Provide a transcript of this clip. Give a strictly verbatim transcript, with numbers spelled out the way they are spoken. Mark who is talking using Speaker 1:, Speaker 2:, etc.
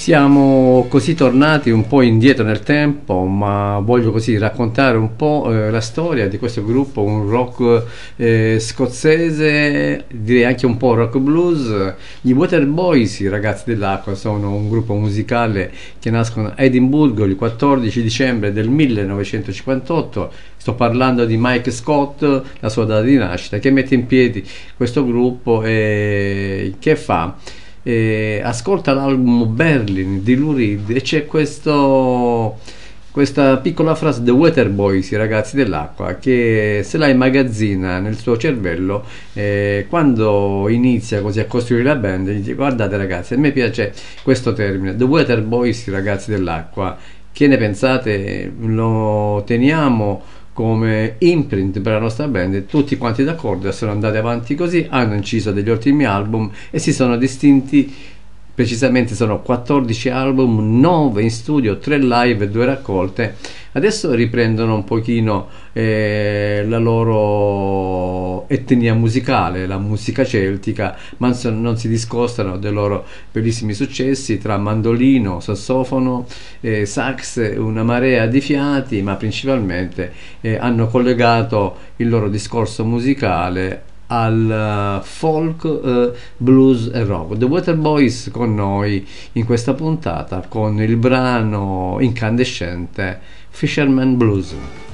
Speaker 1: Siamo così tornati un po' indietro nel tempo, ma voglio così raccontare un po' eh, la storia di questo gruppo, un rock eh, scozzese, direi anche un po' rock blues. Gli Waterboys, i ragazzi dell'acqua, sono un gruppo musicale che nascono a Edimburgo il quattordici dicembre del millenovecentocinquantotto. Sto parlando di Mike Scott, la sua data di nascita, che mette in piedi questo gruppo e che fa? Eh, ascolta l'album Berlin di Lou Reed e c'è questo, questa piccola frase The Waterboys, i ragazzi dell'acqua, che se la immagazzina nel suo cervello eh, quando inizia così a costruire la band. Dice: guardate ragazzi, a me piace questo termine The Waterboys, i ragazzi dell'acqua, che ne pensate? Lo teniamo come imprint per la nostra band? E tutti quanti d'accordo, sono andati avanti così, hanno inciso degli ottimi album e si sono distinti. Precisamente sono quattordici album, nove in studio, tre live e due raccolte. Adesso riprendono un pochino eh, la loro etnia musicale, la musica celtica, ma non si discostano dei loro bellissimi successi tra mandolino, sassofono, eh, sax, una marea di fiati, ma principalmente eh, hanno collegato il loro discorso musicale al uh, folk, uh, blues e rock. The Waterboys con noi in questa puntata con il brano incandescente Fisherman Blues.